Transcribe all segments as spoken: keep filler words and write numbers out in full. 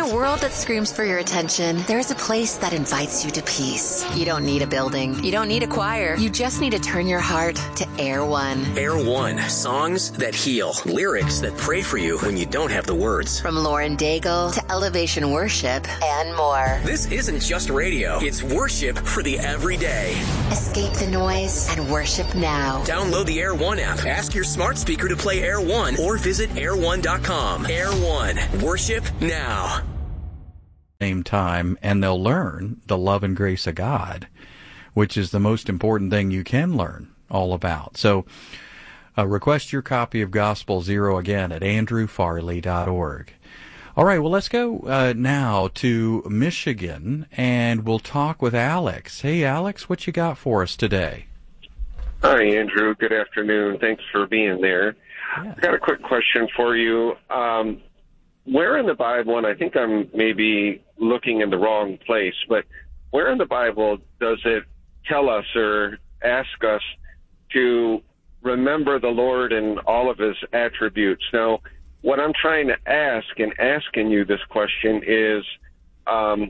a world that screams for your attention, there's a place that invites you to peace. You don't need a building. You don't need a choir. You just need to turn your heart to Air One. Air One. Songs that heal. Lyrics that pray for you when you don't have the words. From Lauren Daigle to Elevation Worship and more. This isn't just radio. It's worship for the everyday. Escape the noise and worship now. Download the Air One app. Ask your smart speaker to play Air One or visit air one dot com. Air One. Worship now. Same time, and they'll learn the love and grace of God, which is the most important thing you can learn all about. So uh, request your copy of Gospel Zero again at andrew farley dot org. All right, well, let's go uh, now to Michigan, and we'll talk with Alex. Hey, Alex, what you got for us today? Hi, Andrew. Good afternoon. Thanks for being there. Yeah. I've got a quick question for you. Um, where in the Bible, and I think I'm maybe looking in the wrong place, but where in the Bible does it tell us or ask us to remember the Lord and all of his attributes? Now, what I'm trying to ask and asking you this question is, um,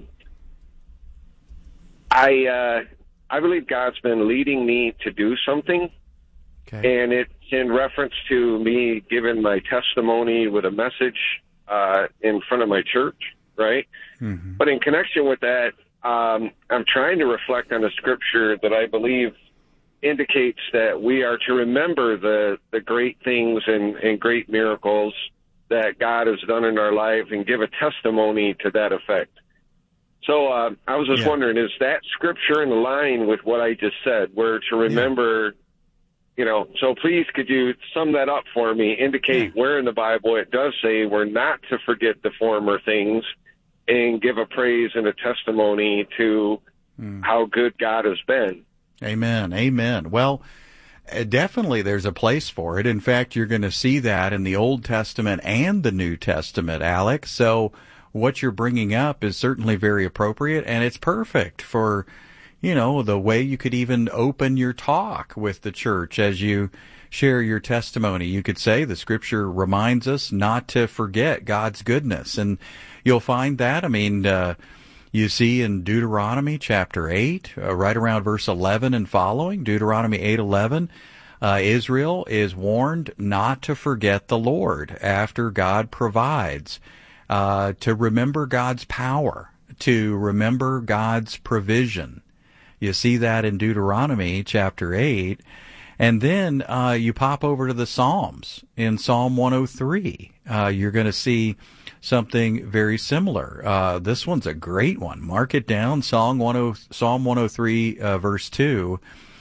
I uh, I believe God's been leading me to do something, okay. And it's in reference to me giving my testimony with a message uh, in front of my church, right? Mm-hmm. But in connection with that, um, I'm trying to reflect on a scripture that I believe indicates that we are to remember the, the great things and, and great miracles that God has done in our life and give a testimony to that effect. So uh, I was just yeah. wondering, is that scripture in line with what I just said, where to remember, yeah. you know, so please could you sum that up for me, indicate yeah. where in the Bible it does say we're not to forget the former things and give a praise and a testimony to mm. how good God has been. Amen. Amen. Well, uh, definitely there's a place for it. In fact, you're going to see that in the Old Testament and the New Testament, Alex. So what you're bringing up is certainly very appropriate, and it's perfect for, you know, the way you could even open your talk with the church as you share your testimony. You could say the scripture reminds us not to forget God's goodness, and you'll find that, I mean, uh, you see in Deuteronomy chapter eight, uh, right around verse eleven and following, Deuteronomy eight eleven, uh, Israel is warned not to forget the Lord after God provides, uh, to remember God's power, to remember God's provision. You see that in Deuteronomy chapter eight. And then uh, you pop over to the Psalms. In Psalm one oh three, uh, you're going to see something very similar. Uh, this one's a great one. Mark it down. Psalm one oh three, uh, verse two.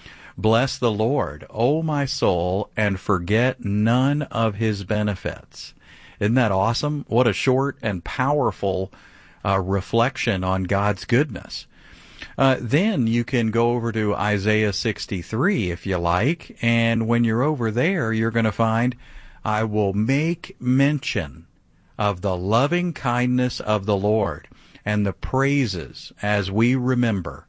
Bless the Lord, O my soul, and forget none of his benefits. Isn't that awesome? What a short and powerful uh, reflection on God's goodness. Uh, then you can go over to Isaiah sixty-three if you like, and when you're over there, you're going to find, I will make mention of the loving kindness of the Lord and the praises as we remember.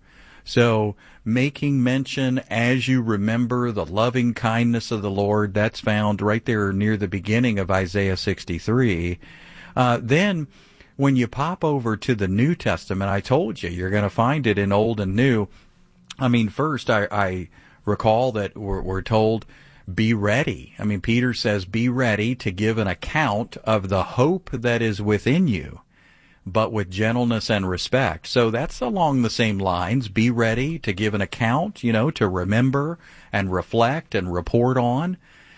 So making mention as you remember the loving kindness of the Lord, that's found right there near the beginning of Isaiah sixty-three. Uh, then when you pop over to the New Testament, I told you, you're going to find it in Old and New. I mean, first, I, I recall that we're, we're told, be ready. I mean, Peter says, be ready to give an account of the hope that is within you, but with gentleness and respect. So that's along the same lines. Be ready to give an account, you know, to remember and reflect and report on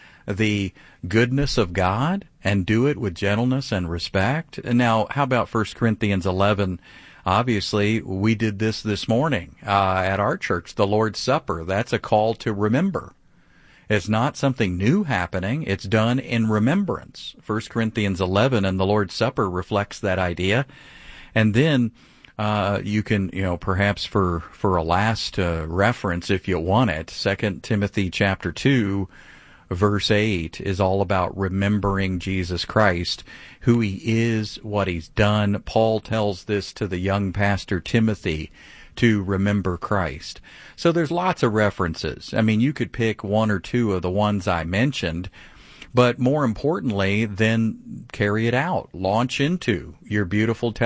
the goodness of God, and do it with gentleness and respect. And now, how about First Corinthians eleven? Obviously, we did this this morning uh, at our church, the Lord's Supper. That's a call to remember. It's not something new happening. It's done in remembrance. First Corinthians eleven and the Lord's Supper reflects that idea. And then uh, you can, you know, perhaps for, for a last uh, reference, if you want it, Second Timothy chapter two, verse eight is all about remembering Jesus Christ, who he is, what he's done. Paul tells this to the young pastor Timothy, to remember Christ. So there's lots of references. I mean, you could pick one or two of the ones I mentioned, but more importantly, then carry it out. Launch into your beautiful